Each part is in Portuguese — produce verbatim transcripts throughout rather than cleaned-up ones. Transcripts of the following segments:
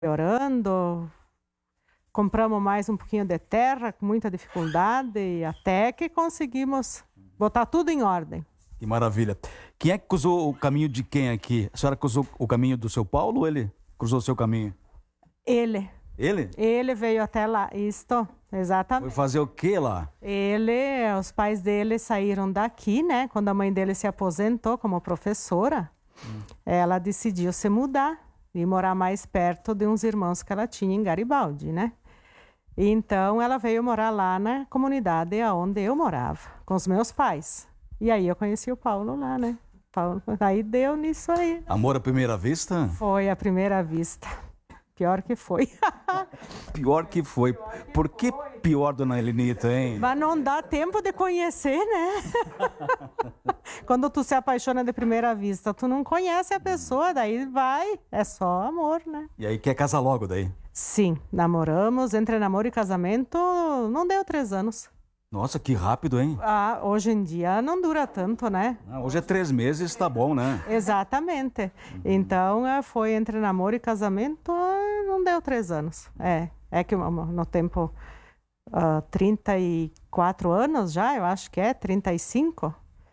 melhorando, compramos mais um pouquinho de terra, com muita dificuldade, e até que conseguimos botar tudo em ordem. Que maravilha. Quem é que cruzou o caminho de quem aqui? A senhora cruzou o caminho do seu Paulo ou ele cruzou o seu caminho? Ele. Ele? Ele veio até lá, isto, exatamente. Foi fazer o que lá? Ele, os pais dele saíram daqui, né? Quando a mãe dele se aposentou como professora, hum. ela decidiu se mudar e morar mais perto de uns irmãos que ela tinha em Garibaldi, né? Então, ela veio morar lá na comunidade onde eu morava, com os meus pais. E aí eu conheci o Paulo lá, né? Paulo, aí deu nisso aí. Amor à primeira vista? Foi à primeira vista. Pior que foi. Pior que foi. Por que pior, dona Helenita, hein? Mas não dá tempo de conhecer, né? Quando tu se apaixona de primeira vista, tu não conhece a pessoa, daí vai, é só amor, né? E aí quer casar logo daí? Sim, namoramos, entre namoro e casamento, não deu três anos. Nossa, que rápido, hein? Ah, hoje em dia não dura tanto, né? Ah, hoje é três meses, tá bom, né? Exatamente. Uhum. Então, foi entre namoro e casamento, não deu três anos. É, é que no tempo, uh, trinta e quatro anos já, eu acho que é, trinta e cinco,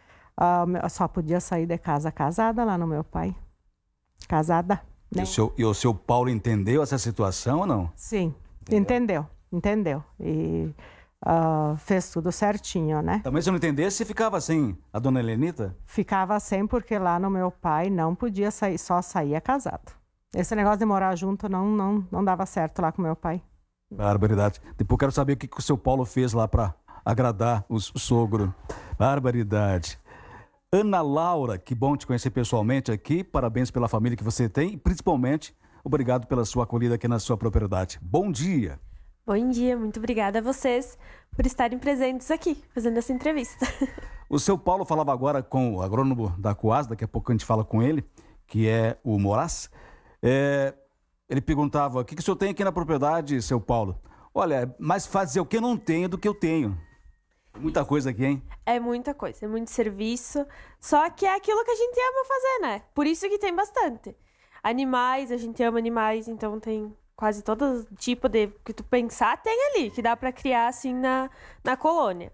uh, só podia sair de casa casada lá no meu pai. Casada. E o, seu, e o seu Paulo entendeu essa situação ou não? Sim, entendeu, entendeu. entendeu. E... Uh, fez tudo certinho, né? Também se eu não entendesse, ficava sem a dona Helenita? Ficava sem, porque lá no meu pai não podia sair, só saía casado. Esse negócio de morar junto não, não, não dava certo lá com meu pai. Barbaridade. Depois eu quero saber o que, que o seu Paulo fez lá para agradar o, o sogro. Barbaridade. Ana Laura, que bom te conhecer pessoalmente aqui. Parabéns pela família que você tem e principalmente obrigado pela sua acolhida aqui na sua propriedade. Bom dia. Bom dia, muito obrigada a vocês por estarem presentes aqui, fazendo essa entrevista. O seu Paulo falava agora com o agrônomo da Coas, daqui a pouco a gente fala com ele, que é o Moraes. É, ele perguntava, o que, que o senhor tem aqui na propriedade, seu Paulo? Olha, mais fazer o que eu não tenho do que eu tenho. Muita coisa aqui, hein? É muita coisa, é muito serviço, só que é aquilo que a gente ama fazer, né? Por isso que tem bastante. Animais, a gente ama animais, então tem... Quase todo tipo de que tu pensar tem ali, que dá para criar assim na, na colônia.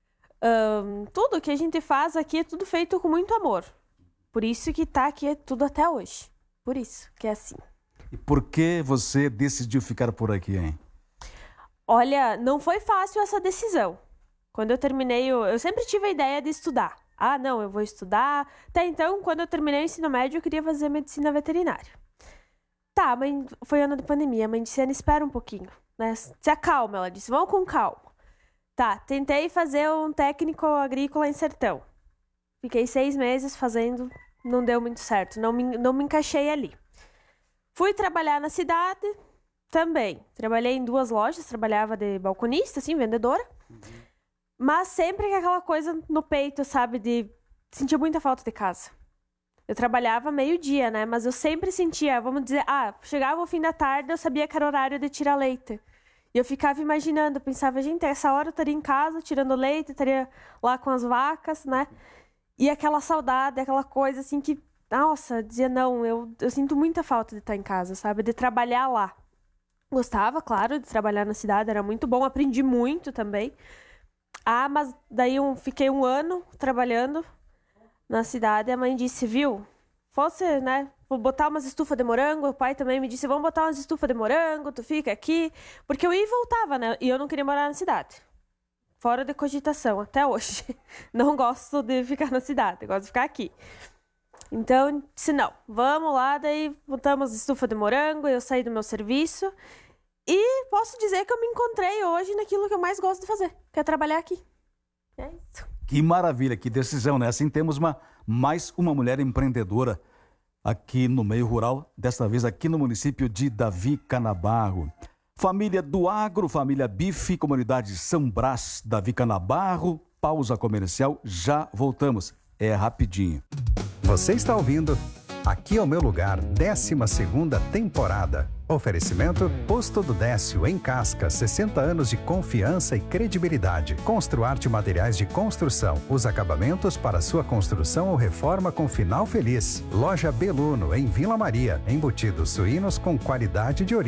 Um, tudo que a gente faz aqui é tudo feito com muito amor. Por isso que tá aqui tudo até hoje. Por isso que é assim. E por que você decidiu ficar por aqui, hein? Olha, não foi fácil essa decisão. Quando eu terminei, eu, eu sempre tive a ideia de estudar. Ah, não, eu vou estudar. Até então, quando eu terminei o ensino médio, eu queria fazer medicina veterinária. Tá, mãe, foi ano de pandemia, a mãe disse, Ana, espera um pouquinho, né? Se acalma, ela disse, vamos com calma. Tá, tentei fazer um técnico agrícola em Sertão. Fiquei seis meses fazendo, não deu muito certo, não me, não me encaixei ali. Fui trabalhar na cidade, também. Trabalhei em duas lojas, trabalhava de balconista, assim, vendedora. Uhum. Mas sempre com aquela coisa no peito, sabe, de sentir muita falta de casa. Eu trabalhava meio-dia, né? Mas eu sempre sentia, vamos dizer, ah, chegava o fim da tarde, eu sabia que era horário de tirar leite. E eu ficava imaginando, pensava, gente, essa hora eu estaria em casa tirando leite, estaria lá com as vacas, né? E aquela saudade, aquela coisa assim que, nossa, dizia, não, eu, eu sinto muita falta de estar em casa, sabe? De trabalhar lá. Gostava, claro, de trabalhar na cidade, era muito bom, aprendi muito também. Ah, mas daí eu fiquei um ano trabalhando na cidade, a mãe disse, viu, fosse, né, vou botar umas estufas de morango, o pai também me disse, vamos botar umas estufas de morango, tu fica aqui, porque eu ia e voltava, né, e eu não queria morar na cidade, fora de cogitação, até hoje, não gosto de ficar na cidade, gosto de ficar aqui. Então, disse, não, vamos lá, daí botamos estufa de morango, eu saí do meu serviço, e posso dizer que eu me encontrei hoje naquilo que eu mais gosto de fazer, que é trabalhar aqui. É isso. Que maravilha, que decisão, né? Assim temos uma, mais uma mulher empreendedora aqui no meio rural, desta vez aqui no município de Davi Canabarro. Família do Agro, família Bife, comunidade São Brás, Davi Canabarro, pausa comercial, já voltamos. É rapidinho. Você está ouvindo Aqui é o meu lugar, décima segunda temporada. Oferecimento Posto do Décio, em Casca, sessenta anos de confiança e credibilidade. Construarte Materiais de Construção, os acabamentos para sua construção ou reforma com final feliz. Loja Beluno, em Vila Maria, embutidos suínos com qualidade de origem.